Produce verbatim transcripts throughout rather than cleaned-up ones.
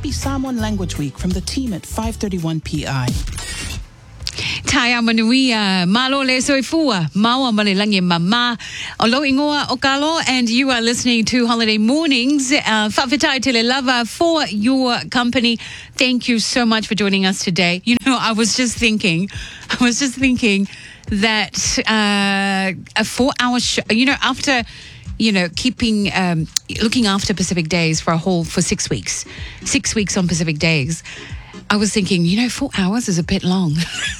happy Samoan Language Week from the team at five thirty-one P I. Taya manuia, malo le soifua, maua malilangi mama, olo ingoa okalo, and you are listening to Holiday Mornings. Uh, Fafitai tele lava for your company. Thank you so much for joining us today. You know, I was just thinking, I was just thinking that uh, a four-hour show, you know, after... you know, keeping, um, looking after Pacific Days for a whole, for six weeks, six weeks on Pacific Days, I was thinking, you know, four hours is a bit long.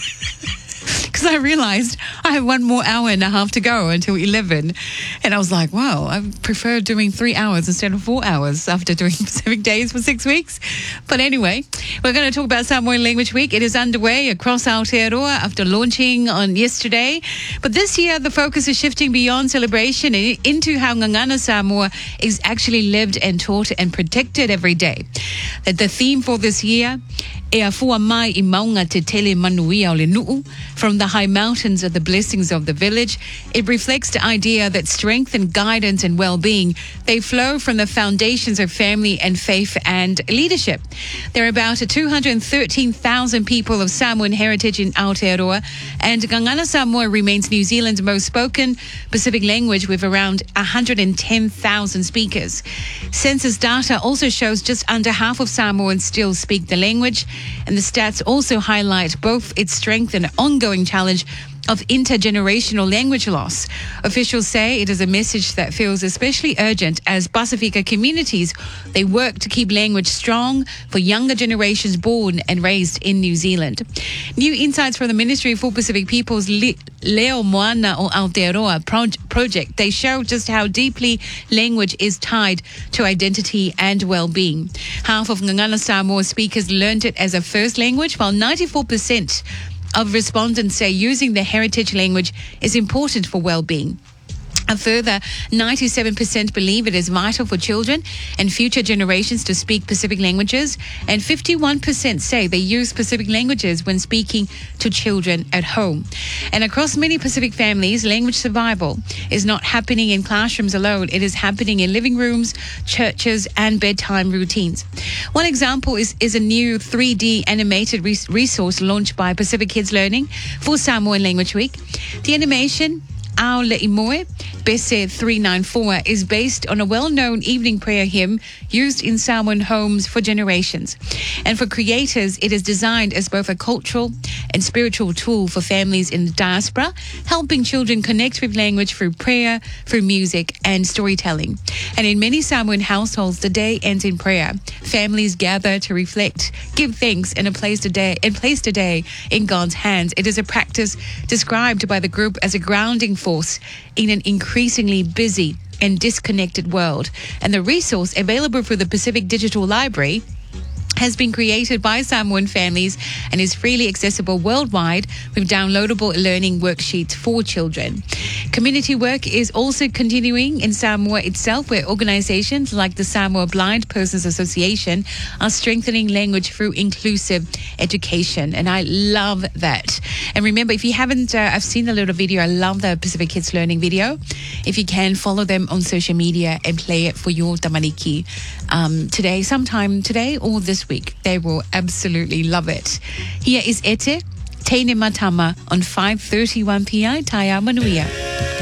Because I realized I have one more hour and a half to go until eleven. And I was like, wow, I prefer doing three hours instead of four hours after doing Pacific Days for six weeks. But anyway, we're going to talk about Samoan Language Week. It is underway across Aotearoa after launching on yesterday. But this year, the focus is shifting beyond celebration into how Ngangana Samoa is actually lived and taught and protected every day. That the theme for this year, E a fua mai I maunga te tele manuia o le nuu, from the high mountains of the blessings of the village. It reflects the idea that strength and guidance and well-being, they flow from the foundations of family and faith and leadership. There are about two hundred thirteen thousand people of Samoan heritage in Aotearoa, and Ngangana Samoa remains New Zealand's most spoken Pacific language with around one hundred ten thousand speakers. Census data also shows just under half of Samoans still speak the language, and the stats also highlight both its strength and ongoing challenge of intergenerational language loss. Officials say it is a message that feels especially urgent as Pasifika communities, they work to keep language strong for younger generations born and raised in New Zealand. New insights from the Ministry for Pacific Peoples Le- Leo Moana o Aotearoa pro- project, they show just how deeply language is tied to identity and well-being. Half of Ngangana Samoa speakers learned it as a first language, while ninety-four percent of respondents say using the heritage language is important for well-being. A further ninety-seven percent believe it is vital for children and future generations to speak Pacific languages, and fifty-one percent say they use Pacific languages when speaking to children at home. And across many Pacific families, language survival is not happening in classrooms alone. It is happening in living rooms, churches, and bedtime routines. One example is, is a new three D animated res- resource launched by Pacific Kids Learning for Samoan Language Week. The animation, Ao Le'imoe, Bese three ninety-four, is based on a well-known evening prayer hymn used in Samoan homes for generations. And for creators, it is designed as both a cultural and spiritual tool for families in the diaspora, helping children connect with language through prayer, through music, and storytelling. And in many Samoan households, the day ends in prayer. Families gather to reflect, give thanks, and place the day, and place the day in God's hands. It is a practice described by the group as a grounding force in an increasingly busy and disconnected world. And the resource, available through the Pacific Digital Library, has been created by Samoan families and is freely accessible worldwide with downloadable learning worksheets for children. Community work is also continuing in Samoa itself, where organizations like the Samoa Blind Persons Association are strengthening language through inclusive education. And I love that. And remember, if you haven't, uh, I've seen the little video. I love the Pacific Kids Learning video. If you can, follow them on social media and play it for your tamariki um, today, sometime today or this week. They will absolutely love it. Here is Ete, Teine Matama on five thirty-one P I, Taya Manuia.